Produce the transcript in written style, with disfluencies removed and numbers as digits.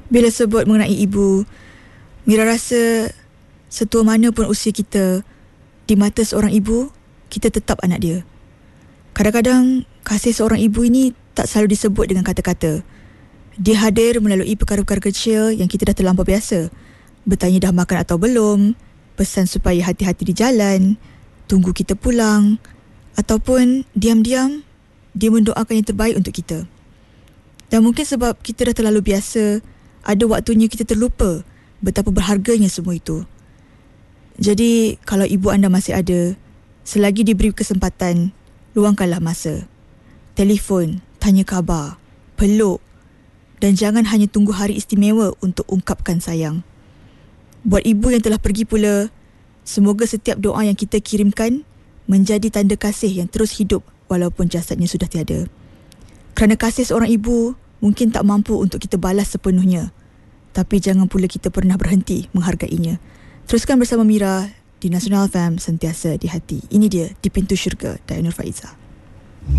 Bila sebut mengenai ibu, Mira rasa setua mana pun usia kita, di mata seorang ibu, kita tetap anak dia. Kadang-kadang kasih seorang ibu ini tak selalu disebut dengan kata-kata. Dia hadir melalui perkara-perkara kecil yang kita dah terlampau biasa. Bertanya dah makan atau belum, pesan supaya hati-hati di jalan, tunggu kita pulang, ataupun diam-diam dia mendoakan yang terbaik untuk kita. Dan mungkin sebab kita dah terlalu biasa, ada waktunya kita terlupa betapa berharganya semua itu. Jadi kalau ibu anda masih ada, selagi diberi kesempatan, luangkanlah masa. Telefon, tanya khabar, peluk, dan jangan hanya tunggu hari istimewa untuk ungkapkan sayang. Buat ibu yang telah pergi pula, semoga setiap doa yang kita kirimkan menjadi tanda kasih yang terus hidup walaupun jasadnya sudah tiada. Kerana kasih seorang ibu mungkin tak mampu untuk kita balas sepenuhnya, tapi jangan pula kita pernah berhenti menghargainya. Teruskan bersama Mira di Nasional FM, sentiasa di hati. Ini dia, Di Pintu Syurga, Dayang Nur Faiza.